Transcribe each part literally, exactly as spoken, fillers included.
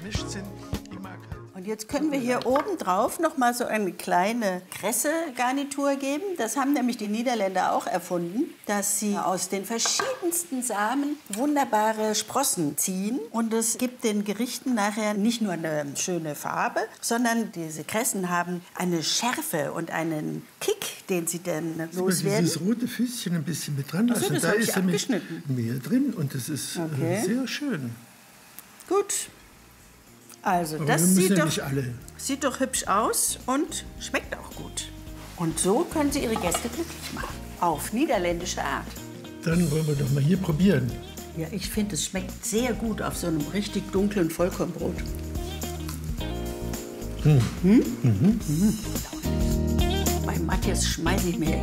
erfrischt sind, die mag halt. Und jetzt können wir hier oben drauf noch mal so eine kleine Kresse-Garnitur geben. Das haben nämlich die Niederländer auch erfunden, dass sie aus den verschiedensten Samen wunderbare Sprossen ziehen. Und es gibt den Gerichten nachher nicht nur eine schöne Farbe, sondern diese Kressen haben eine Schärfe und einen Kick, den sie dann loswerden. Dieses rote Füßchen ein bisschen mit dran lassen. Ach so, das da hab ich ist nämlich abgeschnitten. mehr drin und das ist Okay. äh, sehr schön. Gut. Also, Aber das wir müssen sieht ja doch, nicht alle. sieht doch hübsch aus und schmeckt auch gut. Und so können Sie Ihre Gäste glücklich machen. Auf niederländische Art. Dann wollen wir doch mal hier probieren. Ja, ich finde, es schmeckt sehr gut auf so einem richtig dunklen Vollkornbrot. Hm? Hm? Mhm. Mhm. Bei Matthias schmeiße ich mir.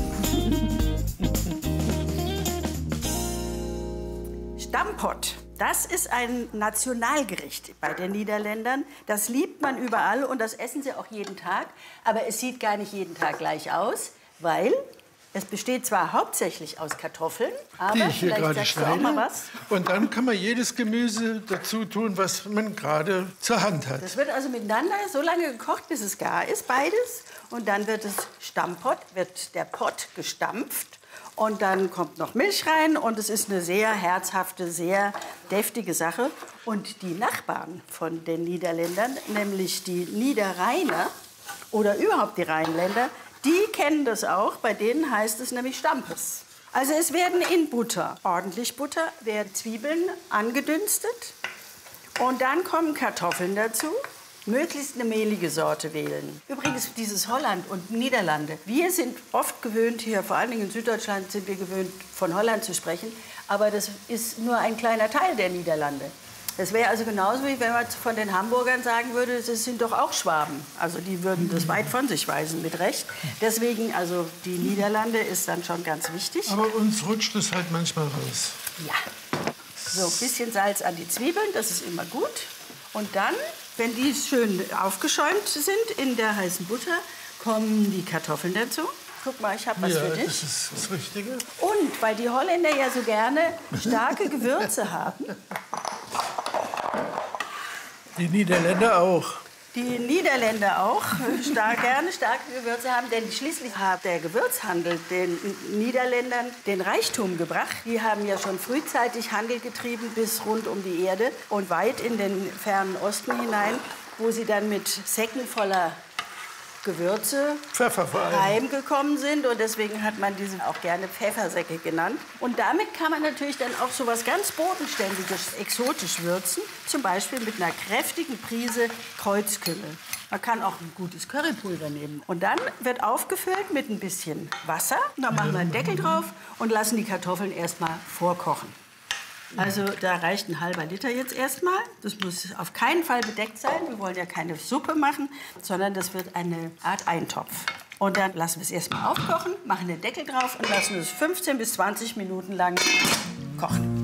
Stamppot. Das ist ein Nationalgericht bei den Niederländern. Das liebt man überall und das essen sie auch jeden Tag. Aber es sieht gar nicht jeden Tag gleich aus, weil es besteht zwar hauptsächlich aus Kartoffeln, aber Die ich hier vielleicht gerade sagst du auch mal schneide. was. Und dann kann man jedes Gemüse dazu tun, was man gerade zur Hand hat. Das wird also miteinander so lange gekocht, bis es gar ist, beides. Und dann wird es Stammpot, wird der Pott gestampft. Und dann kommt noch Milch rein und es ist eine sehr herzhafte, sehr deftige Sache. Und die Nachbarn von den Niederländern, nämlich die Niederrheiner oder überhaupt die Rheinländer, die kennen das auch. Bei denen heißt es nämlich Stampes. Also es werden in Butter, ordentlich Butter, werden Zwiebeln angedünstet. Und dann kommen Kartoffeln dazu. Möglichst eine mehlige Sorte wählen. Übrigens, dieses Holland und Niederlande. Wir sind oft gewöhnt, hier vor allen Dingen in Süddeutschland sind wir gewöhnt, von Holland zu sprechen. Aber das ist nur ein kleiner Teil der Niederlande. Das wäre also genauso, wie wenn man von den Hamburgern sagen würde, das sind doch auch Schwaben. Also die würden das weit von sich weisen, mit Recht. Deswegen, also die Niederlande ist dann schon ganz wichtig. Aber uns rutscht es halt manchmal raus. Ja. So, ein bisschen Salz an die Zwiebeln, das ist immer gut. Und dann, wenn die schön aufgeschäumt sind in der heißen Butter, kommen die Kartoffeln dazu. Guck mal, ich habe was ja, für dich. das ist das Richtige. Und weil die Holländer ja so gerne starke Gewürze haben, Die Niederländer auch. die Niederländer auch stark, gerne starke Gewürze haben, denn schließlich hat der Gewürzhandel den Niederländern den Reichtum gebracht. Die haben ja schon frühzeitig Handel getrieben bis rund um die Erde und weit in den fernen Osten hinein, wo sie dann mit Säcken voller Gewürze Pfeffer vor allem. heimgekommen sind und deswegen hat man diese auch gerne Pfeffersäcke genannt. Und damit kann man natürlich dann auch so was ganz Bodenständiges, exotisch würzen, zum Beispiel mit einer kräftigen Prise Kreuzkümmel. Man kann auch ein gutes Currypulver nehmen. Und dann wird aufgefüllt mit ein bisschen Wasser. Dann machen wir einen Deckel drauf und lassen die Kartoffeln erstmal vorkochen. Also da reicht ein halber Liter jetzt erstmal. Das muss auf keinen Fall bedeckt sein. Wir wollen ja keine Suppe machen, sondern das wird eine Art Eintopf. Und dann lassen wir es erstmal aufkochen, machen den Deckel drauf und lassen es fünfzehn bis zwanzig Minuten lang kochen.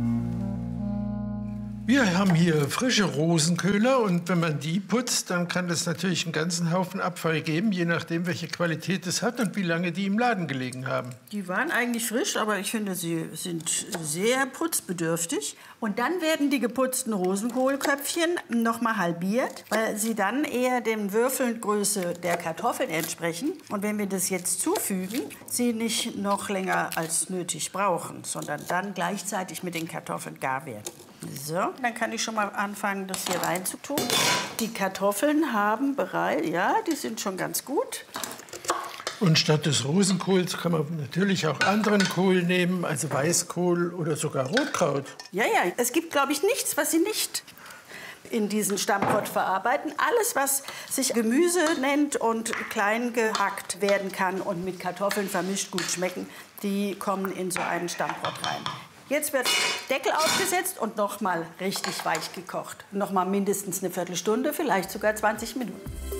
Wir haben hier frische Rosenköhler und wenn man die putzt, dann kann das natürlich einen ganzen Haufen Abfall geben, je nachdem, welche Qualität es hat und wie lange die im Laden gelegen haben. Die waren eigentlich frisch, aber ich finde, sie sind sehr putzbedürftig. Und dann werden die geputzten Rosenkohlköpfchen noch mal halbiert, weil sie dann eher dem Würfelgröße der Kartoffeln entsprechen. Und wenn wir das jetzt zufügen, sie nicht noch länger als nötig brauchen, sondern dann gleichzeitig mit den Kartoffeln gar werden. So, dann kann ich schon mal anfangen, das hier reinzutun. Die Kartoffeln haben bereits, ja, die sind schon ganz gut. Und statt des Rosenkohls kann man natürlich auch anderen Kohl nehmen, also Weißkohl oder sogar Rotkraut. Ja, ja, es gibt, glaube ich, nichts, was sie nicht in diesen Stammpot verarbeiten. Alles, was sich Gemüse nennt und klein gehackt werden kann und mit Kartoffeln vermischt gut schmecken, die kommen in so einen Stammpot rein. Jetzt wird Deckel aufgesetzt und noch mal richtig weich gekocht. Noch mal mindestens eine Viertelstunde, vielleicht sogar zwanzig Minuten.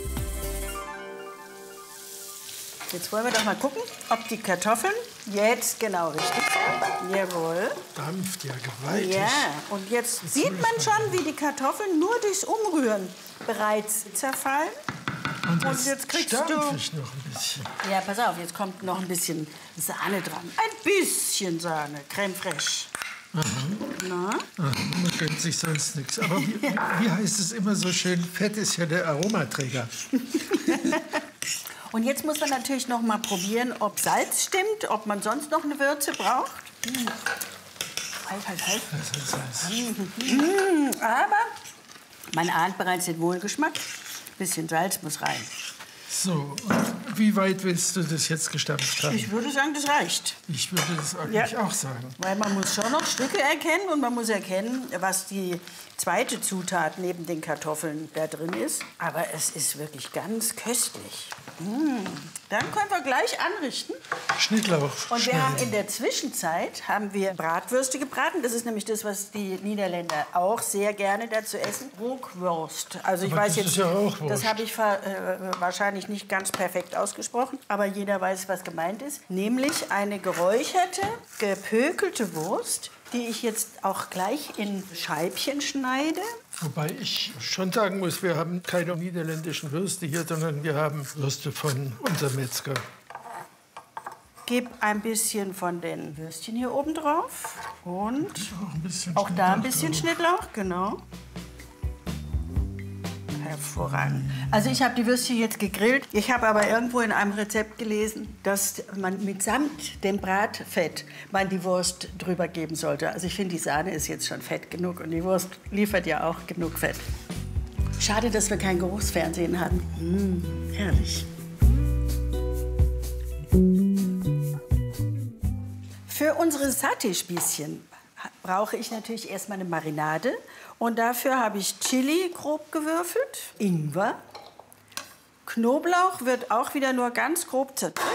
Jetzt wollen wir doch mal gucken, ob die Kartoffeln jetzt genau richtig sind. Jawohl. Dampft ja gewaltig. Ja, und jetzt sieht man schon, wie die Kartoffeln nur durchs Umrühren bereits zerfallen. Und, Und jetzt kriegst du... stampf ich noch ein bisschen. Ja, pass auf, jetzt kommt noch ein bisschen Sahne dran. Ein bisschen Sahne, Crème fraîche. Na? Aha, man gönnt sich sonst nichts. Aber wie, wie heißt es immer so schön, Fett ist ja der Aromaträger. Und jetzt muss man natürlich noch mal probieren, ob Salz stimmt, ob man sonst noch eine Würze braucht. Hm. Halt, halt, halt. Das ist Salz. Hm, aber man ahnt bereits den Wohlgeschmack. Ein bisschen Salz muss rein. So, und wie weit willst du das jetzt gestampft haben? Ich würde sagen, das reicht. Ich würde das eigentlich Ja. auch sagen. Weil man muss schon noch Stücke erkennen und man muss erkennen, was die zweite Zutat neben den Kartoffeln da drin ist. Aber es ist wirklich ganz köstlich. Mmh. Dann können wir gleich anrichten. Schnittlauch. Und wir schneiden. haben in der Zwischenzeit haben wir Bratwürste gebraten. Das ist nämlich das, was die Niederländer auch sehr gerne dazu essen. Rookwurst. Also ich Aber weiß das jetzt, ist ja auch Wurst. das habe ich ver, äh, wahrscheinlich nicht ganz perfekt ausgesprochen, aber jeder weiß, was gemeint ist. Nämlich eine geräucherte, gepökelte Wurst, die ich jetzt auch gleich in Scheibchen schneide. Wobei ich schon sagen muss, wir haben keine niederländischen Würste hier, sondern wir haben Würste von unserem Metzger. Gebe ein bisschen von den Würstchen hier oben drauf und Auch, ein bisschen auch da ein Schnittlauch bisschen drauf. Schnittlauch, genau. Hervorragend. Also ich habe die Würstchen jetzt gegrillt. Ich habe aber irgendwo in einem Rezept gelesen, dass man mitsamt dem Bratfett man die Wurst drüber geben sollte. Also ich finde, die Sahne ist jetzt schon fett genug und die Wurst liefert ja auch genug Fett. Schade, dass wir kein Geruchsfernsehen haben. Mmh, herrlich. Für unsere Saté-Spießchen brauche ich natürlich erstmal eine Marinade. Und dafür habe ich Chili grob gewürfelt, Ingwer. Knoblauch wird auch wieder nur ganz grob zerdrückt.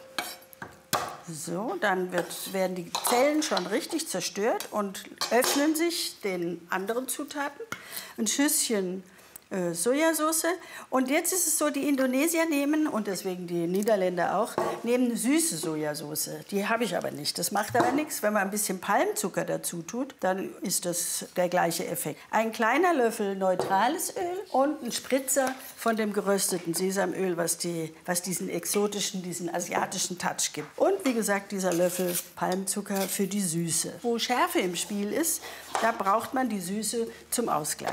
So, dann wird, werden die Zellen schon richtig zerstört und öffnen sich den anderen Zutaten. Ein Schüsschen äh, Sojasauce. Und jetzt ist es so, die Indonesier nehmen, und deswegen die Niederländer auch, nehmen süße Sojasauce. Die habe ich aber nicht. Das macht aber nichts. Wenn man ein bisschen Palmzucker dazu tut, dann ist das der gleiche Effekt. Ein kleiner Löffel neutrales Öl und ein Spritzer von dem gerösteten Sesamöl, was, die, was diesen exotischen, diesen asiatischen Touch gibt. Und wie gesagt, dieser Löffel Palmzucker für die Süße. Wo Schärfe im Spiel ist, da braucht man die Süße zum Ausgleich.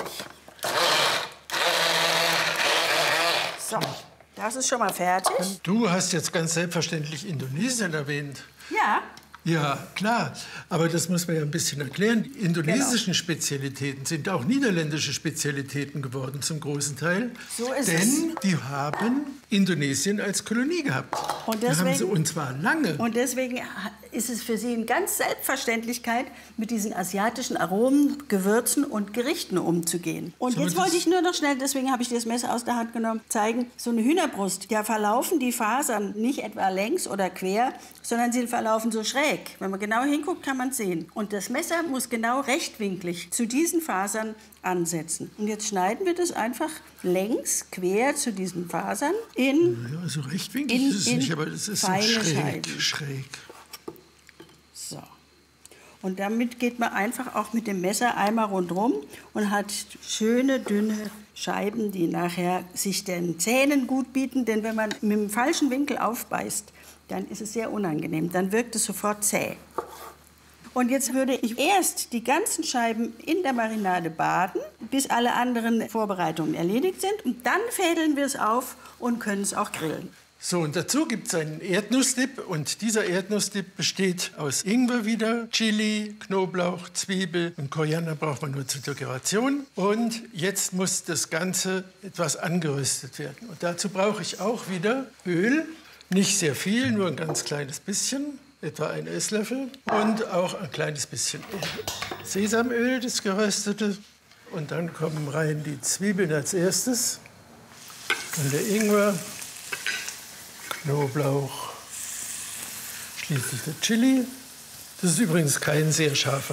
So, das ist schon mal fertig. Du hast jetzt ganz selbstverständlich Indonesien erwähnt. Ja. Ja, klar. Aber das muss man ja ein bisschen erklären. Die indonesischen genau. Spezialitäten sind auch niederländische Spezialitäten geworden, zum großen Teil. So ist Denn es. die haben Indonesien als Kolonie gehabt. Und, deswegen, haben sie, und zwar lange. Und deswegen ist es für sie eine ganz Selbstverständlichkeit, mit diesen asiatischen Aromen, Gewürzen und Gerichten umzugehen. Und jetzt wollte ich nur noch schnell, deswegen habe ich das Messer aus der Hand genommen, zeigen, so eine Hühnerbrust, da verlaufen die Fasern nicht etwa längs oder quer, sondern sie verlaufen so schräg. Wenn man genau hinguckt, kann man es sehen. Und das Messer muss genau rechtwinklig zu diesen Fasern ansetzen. Und jetzt schneiden wir das einfach längs, quer zu diesen Fasern in Ja, so rechtwinklig in, ist es nicht, aber das ist so schräg, schräg. So. Und damit geht man einfach auch mit dem Messer einmal rundherum und hat schöne, dünne Scheiben, die nachher sich den Zähnen gut bieten. Denn wenn man mit dem falschen Winkel aufbeißt, dann ist es sehr unangenehm. Dann wirkt es sofort zäh. Und jetzt würde ich erst die ganzen Scheiben in der Marinade baden, bis alle anderen Vorbereitungen erledigt sind. Und dann fädeln wir es auf und können es auch grillen. So, und dazu gibt es einen Erdnussdip. Und dieser Erdnussdip besteht aus Ingwer wieder, Chili, Knoblauch, Zwiebel und Koriander braucht man nur zur Dekoration. Und jetzt muss das Ganze etwas angeröstet werden. Und dazu brauche ich auch wieder Öl. Nicht sehr viel, nur ein ganz kleines bisschen, etwa ein Esslöffel. Und auch ein kleines bisschen Sesamöl, das geröstete. Und dann kommen rein die Zwiebeln als erstes. Und der Ingwer, Knoblauch, schließlich der Chili. Das ist übrigens kein sehr scharfer